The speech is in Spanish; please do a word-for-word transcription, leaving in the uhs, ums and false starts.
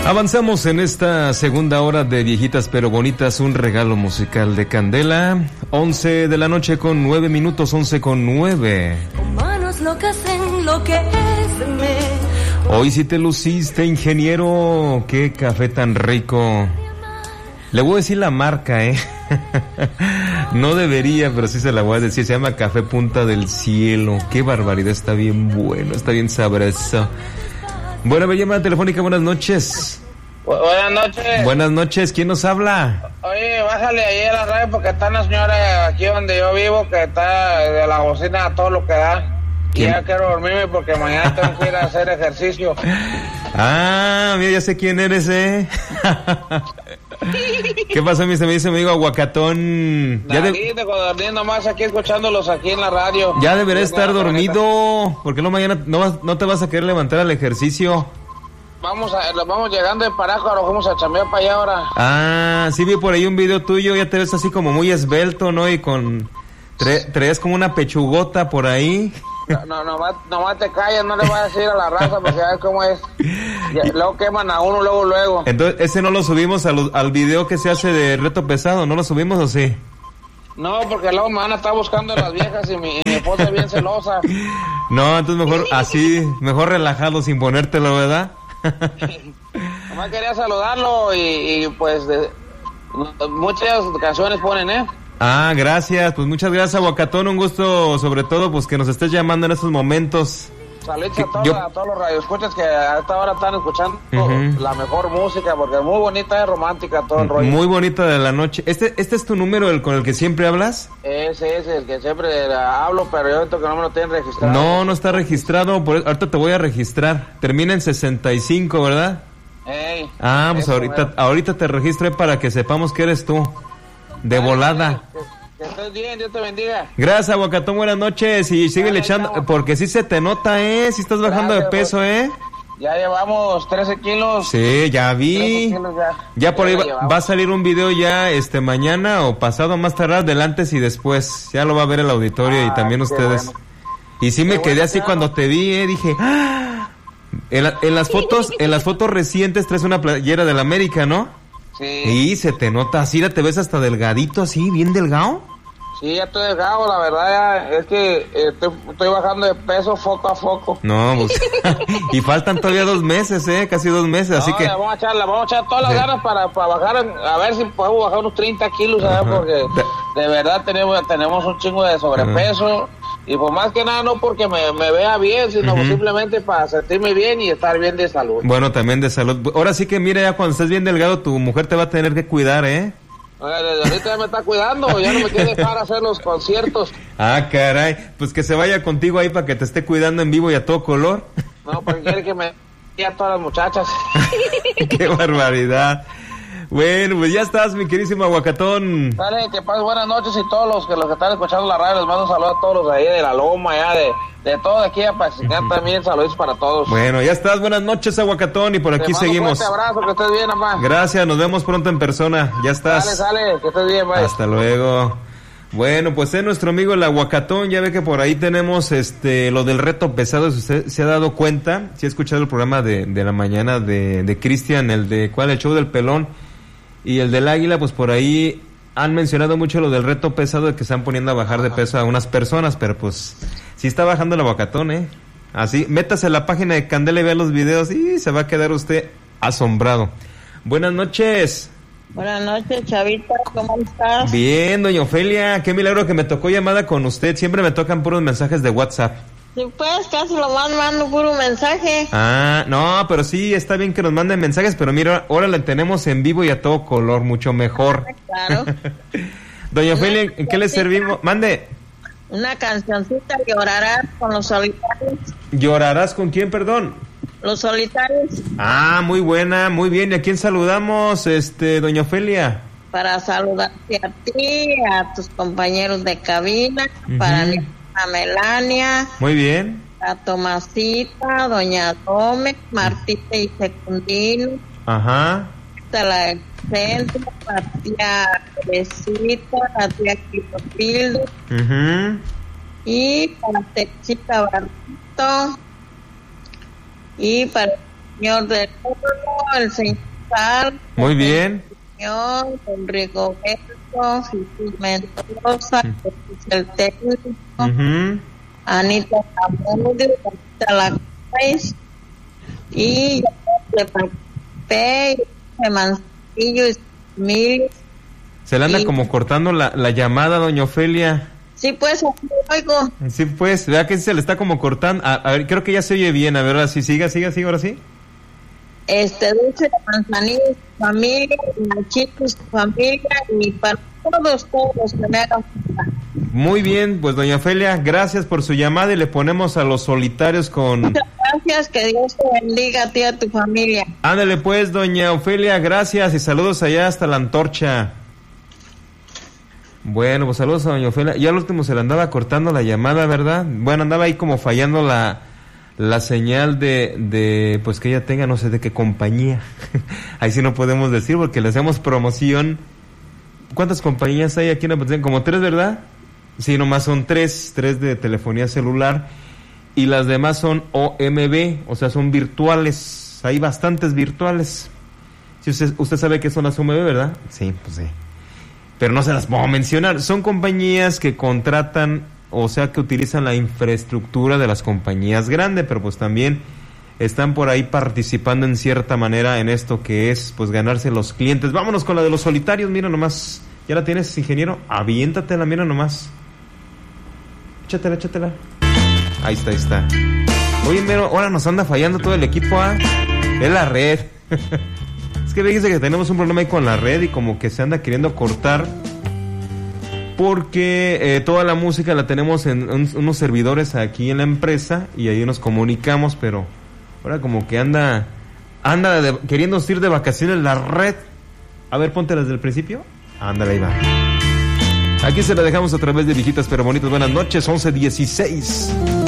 Avanzamos en esta segunda hora de Viejitas pero Bonitas, un regalo musical de Candela. once de la noche con nueve minutos, once con nueve. Humanos locas en lo que es me... Hoy sí te luciste, ingeniero. Qué café tan rico. Le voy a decir la marca, ¿eh? No debería, pero sí se la voy a decir. Se llama Café Punta del Cielo. Qué barbaridad, está bien bueno, está bien sabroso. Bueno, me llama telefónica, buenas noches. Bu- buenas noches. Buenas noches, ¿quién nos habla? Oye, bájale ahí a la radio porque está una señora aquí donde yo vivo que está de la bocina a todo lo que da. Y ¿Quién? ya quiero dormirme porque mañana tengo que ir a hacer ejercicio. Ah, mira, ya sé quién eres, ¿eh? ¿Qué pasó, mi amigo, amigo Aguacatón? Ya, Aquí de, de dormir nomás aquí escuchándolos aquí en la radio. ya deberías Sí, estar bueno, dormido, porque no mañana no, vas- no te vas a querer levantar al ejercicio. Vamos a, vamos llegando de Paraco, nos vamos a chambear para allá ahora. Ah, sí vi por ahí un video tuyo, ya te ves así como muy esbelto, ¿no? Y con... Tra- traías como una pechugota por ahí. No, no, nomás, nomás te callas, no le vas a decir a la raza porque ya ves cómo es. Ya, luego queman a uno, luego, luego. Entonces, ese no lo subimos al, al video que se hace de reto pesado, ¿no lo subimos o sí? No, porque luego me van a estar buscando las viejas y mi, y mi esposa es bien celosa. No, entonces mejor así, mejor relajado sin ponértelo, ¿verdad? Nomás quería saludarlo y, y pues de, muchas canciones ponen, ¿eh? Ah, gracias, pues muchas gracias, Aguacatón, un gusto sobre todo pues que nos estés llamando en estos momentos. Saludos Que- a todos, yo- a todos los radioescuchas que a esta hora están escuchando Ujú. la mejor música porque es muy bonita y romántica todo el rollo. Muy bonita de la noche. ¿Este este es tu número, el con el que siempre hablas? Ese es el que siempre hablo, pero yo siento que no me lo tienen registrado. No, no está registrado, por eso- ahorita te voy a registrar. Termina en sesenta y cinco, ¿verdad? Ey, Ah, pues eso, ahorita mero. ahorita te registré para que sepamos que eres tú. De Ay, volada. Que, que estés bien, Dios te bendiga. Gracias, Aguacatón, buenas noches. Y sigue Dale, echando, chao. porque sí se te nota, ¿eh? Si estás bajando de Gracias, peso, ¿eh? Ya llevamos trece kilos. Sí, ya trece vi. kilos ya. Ya por ahí la va, llevamos. va a salir un video ya este mañana o pasado más tardar, del antes y después. Ya lo va a ver el auditorio y Ah, también qué ustedes. bueno. Y sí me Qué quedé bueno, así qué cuando bueno. te vi, eh, dije, ¡ah! En, la- en las fotos, en las fotos recientes traes una playera del América, ¿no? Sí. Y se te nota así, ya te ves hasta delgadito así, bien delgado. Sí, ya estoy delgado, la verdad ya es que eh, estoy, estoy bajando de peso foco a foco. No, pues, y faltan todavía dos meses, eh, casi dos meses, así No, que... le vamos a echar, le vamos a echar todas las Sí. ganas para, para bajar, a ver si podemos bajar unos treinta kilos, ¿sabes? Ajá. Porque de verdad tenemos, tenemos un chingo de sobrepeso. Y pues más que nada no porque me, me vea bien, sino Ujú. simplemente para sentirme bien y estar bien de salud. Bueno, también de salud. Ahora sí que mira, ya cuando estés bien delgado, tu mujer te va a tener que cuidar, ¿eh? Oiga, desde ahorita ya me está cuidando, ya no me quiere dejar hacer los conciertos. Ah, caray. Pues que se vaya contigo ahí para que te esté cuidando en vivo y a todo color. No, porque quiere que me a todas las muchachas. Qué barbaridad. Bueno, pues ya estás, mi querísimo Aguacatón. Dale, que pases buenas noches y todos los que los que están escuchando la radio, les mando un saludo a todos los de ahí de la Loma, ya de, de todo de aquí a Paxicán también, saludos para todos. Bueno, ya estás. Buenas noches, Aguacatón. Y por Te aquí mando un seguimos. fuerte abrazo, que estés bien, mamá. Gracias, nos vemos pronto en persona. Ya estás. Sale, sale, que estés bien, bye. Hasta luego. Bueno, pues es nuestro amigo el Aguacatón. Ya ve que por ahí tenemos este lo del reto pesado. Si usted se ha dado cuenta, si ha escuchado el programa de, de la mañana de, de Cristian, el de ¿cuál? El show del pelón y el del águila, pues por ahí han mencionado mucho lo del reto pesado de que están poniendo a bajar de peso a unas personas, pero pues sí está bajando el Aguacatón, ¿eh? Así, métase a la página de Candela y vea los videos y se va a quedar usted asombrado. Buenas noches. Buenas noches, Chavita, ¿cómo estás? Bien, doña Ofelia, qué milagro que me tocó llamada con usted. Siempre me tocan puros mensajes de WhatsApp. Sí, pues casi lo más mando puro mensaje. Ah, no, pero sí, está bien que nos manden mensajes, pero mira, ahora la tenemos en vivo y a todo color, mucho mejor. Claro. Doña Ofelia, ¿en qué le servimos? Mande. Una cancioncita, Llorarás con los solitarios. ¿Llorarás con quién, perdón? Los solitarios, Ah, muy buena, muy bien. ¿Y a quién saludamos, este, doña Ofelia? para saludarte a ti, a tus compañeros de cabina, Ujú. para mi a Melania, Muy bien. a Tomasita, doña Gómez, Martita y Secundino, Ajá. a la del centro, a tía Teresita, a tía Crisopildo, Mhm. y para Texita Barrito, y para señor del Oro, el señor Carlos. Muy bien. El señor Don Rigoberto, Jesús Mendoza, el técnico, Uh-huh. Anita Zamudio, Anita Lacais, y de Papé, de Manzanillo y Emilio. Se le anda Y- como cortando la, la llamada, doña Ofelia. Sí, pues, aquí oigo. Sí, pues, vea que se le está como cortando. A, a ver, creo que ya se oye bien. A ver, ahora sí, siga, siga, siga, ahora sí. Este, Dulce de Manzanillo y su familia, y Nachito y su familia, y para todos, todos los que me hagan falta. Muy bien, pues, doña Ofelia, gracias por su llamada y le ponemos a Los Solitarios con... Muchas gracias, que Dios te bendiga a ti y a tu familia. Ándale, pues, doña Ofelia, gracias y saludos allá hasta la Antorcha. Bueno, pues saludos a doña Ofelia. Ya al último se le andaba cortando la llamada, ¿verdad? Bueno, andaba ahí como fallando la, la señal de, de, pues que ella tenga no sé de qué compañía. Ahí sí no podemos decir porque le hacemos promoción. ¿Cuántas compañías hay aquí en la producción? Como tres, ¿verdad? Sí, nomás son tres, tres de telefonía celular y las demás son O M B, o sea, son virtuales. Hay bastantes virtuales. Si usted, usted sabe qué son las O M B, ¿verdad? Sí, pues sí. Pero no se las puedo mencionar. Son compañías que contratan, o sea, que utilizan la infraestructura de las compañías grandes, pero pues también están por ahí participando en cierta manera en esto que es, pues, ganarse los clientes. Vámonos con la de Los Solitarios, mira nomás. ¿Ya la tienes, ingeniero? Aviéntatela, mira nomás. Échatela, échatela. Ahí está, ahí está. Oye, mero, ahora nos anda fallando todo el equipo, ¿ah? Es la red. Es que fíjese que tenemos un problema ahí con la red y como que se anda queriendo cortar porque eh, toda la música la tenemos en un, unos servidores aquí en la empresa y ahí nos comunicamos, pero ahora como que anda anda de, queriendo ir de vacaciones la red. A ver, ponte desde el principio. Ándale, ahí va. Aquí se la dejamos a través de Viejitas pero Bonitas. Buenas noches, once dieciséis.